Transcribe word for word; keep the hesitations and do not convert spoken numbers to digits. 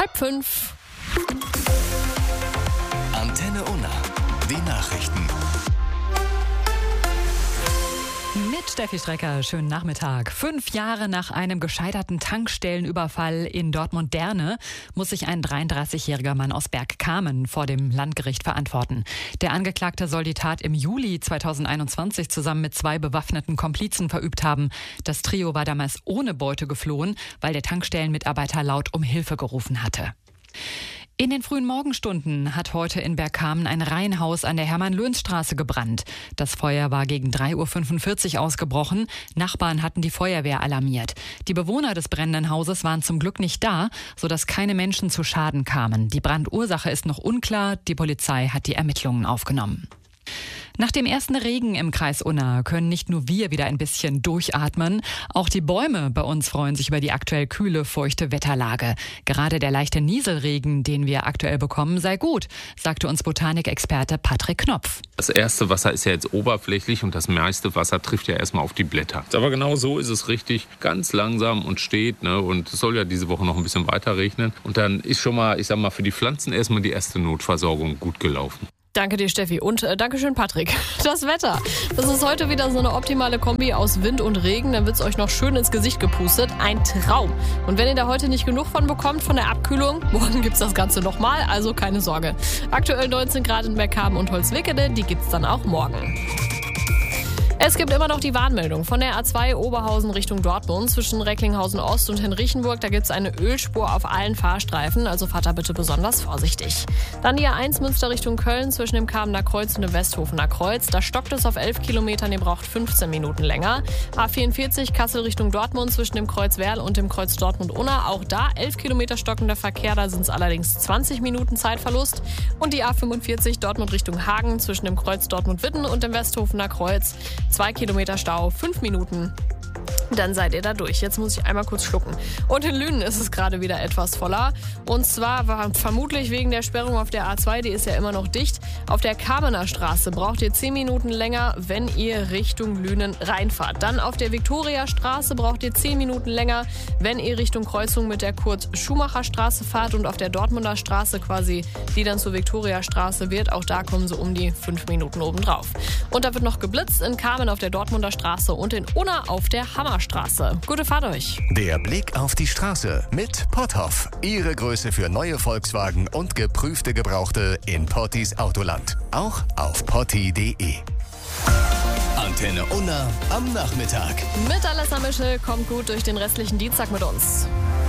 halb fünf. Antenne Unna, die Nachrichten. Mit Steffi Strecker, schönen Nachmittag. Fünf Jahre nach einem gescheiterten Tankstellenüberfall in Dortmund-Derne muss sich ein dreiunddreißigjähriger Mann aus Bergkamen vor dem Landgericht verantworten. Der Angeklagte soll die Tat im Juli zweitausendeinundzwanzig zusammen mit zwei bewaffneten Komplizen verübt haben. Das Trio war damals ohne Beute geflohen, weil der Tankstellenmitarbeiter laut um Hilfe gerufen hatte. In den frühen Morgenstunden hat heute in Bergkamen ein Reihenhaus an der Hermann-Löns-Straße gebrannt. Das Feuer war gegen drei Uhr fünfundvierzig ausgebrochen. Nachbarn hatten die Feuerwehr alarmiert. Die Bewohner des brennenden Hauses waren zum Glück nicht da, sodass keine Menschen zu Schaden kamen. Die Brandursache ist noch unklar. Die Polizei hat die Ermittlungen aufgenommen. Nach dem ersten Regen im Kreis Unna können nicht nur wir wieder ein bisschen durchatmen, auch die Bäume bei uns freuen sich über die aktuell kühle, feuchte Wetterlage. Gerade der leichte Nieselregen, den wir aktuell bekommen, sei gut, sagte uns Botanikexperte Patrick Knopf. Das erste Wasser ist ja jetzt oberflächlich und das meiste Wasser trifft ja erstmal auf die Blätter. Aber genau so ist es richtig, ganz langsam und steht, ne? Und es soll ja diese Woche noch ein bisschen weiter regnen. Und dann ist schon mal, ich sag mal, für die Pflanzen erstmal die erste Notversorgung gut gelaufen. Danke dir, Steffi. Und äh, Dankeschön, Patrick. Das Wetter. Das ist heute wieder so eine optimale Kombi aus Wind und Regen. Dann wird es euch noch schön ins Gesicht gepustet. Ein Traum. Und wenn ihr da heute nicht genug von bekommt, von der Abkühlung, morgen gibt's das Ganze nochmal. Also keine Sorge. Aktuell neunzehn Grad in Bergkamen und Holzwickede. Die gibt's dann auch morgen. Es gibt immer noch die Warnmeldung von der A zwei Oberhausen Richtung Dortmund zwischen Recklinghausen Ost und Henrichenburg. Da gibt es eine Ölspur auf allen Fahrstreifen, also fahrt da bitte besonders vorsichtig. Dann die A eins Münster Richtung Köln zwischen dem Kamener Kreuz und dem Westhofener Kreuz. Da stockt es auf elf Kilometern, ihr braucht fünfzehn Minuten länger. A vierundvierzig Kassel Richtung Dortmund zwischen dem Kreuz Werl und dem Kreuz Dortmund-Unna. Auch da elf Kilometer stockender Verkehr, da sind es allerdings zwanzig Minuten Zeitverlust. Und die A fünfundvierzig Dortmund Richtung Hagen zwischen dem Kreuz Dortmund-Witten und dem Westhofener Kreuz. Zwei Kilometer Stau, fünf Minuten. Dann seid ihr da durch. Jetzt muss ich einmal kurz schlucken. Und in Lünen ist es gerade wieder etwas voller. Und zwar war vermutlich wegen der Sperrung auf der A zwei, die ist ja immer noch dicht. Auf der Kamener Straße braucht ihr zehn Minuten länger, wenn ihr Richtung Lünen reinfahrt. Dann auf der Viktoriastraße braucht ihr zehn Minuten länger, wenn ihr Richtung Kreuzung mit der Kurt-Schumacher-Straße fahrt. Und auf der Dortmunder Straße quasi, die dann zur Viktoriastraße wird, auch da kommen so um die fünf Minuten obendrauf. Und da wird noch geblitzt in Kamen auf der Dortmunder Straße und in Unna auf der Hammerstraße. Gute Fahrt euch. Der Blick auf die Straße mit Potthoff. Ihre Größe für neue Volkswagen und geprüfte Gebrauchte in Pottis Autoland. Auch auf potti punkt de. Antenne Unna am Nachmittag. Mit Alessa Mischel kommt gut durch den restlichen Dienstag mit uns.